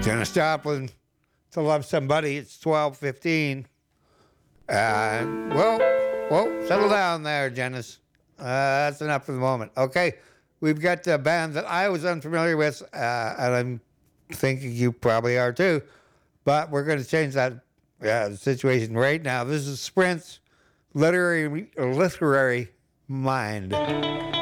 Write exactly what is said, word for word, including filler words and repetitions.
Janis Joplin, To Love Somebody. It's twelve fifteen. Uh, well, well, settle down there, Janis. Uh, that's enough for the moment. Okay, we've got a band that I was unfamiliar with, uh, and I'm thinking you probably are too. But we're going to change that uh, situation right now. This is Sprint's Literary Literary Mind.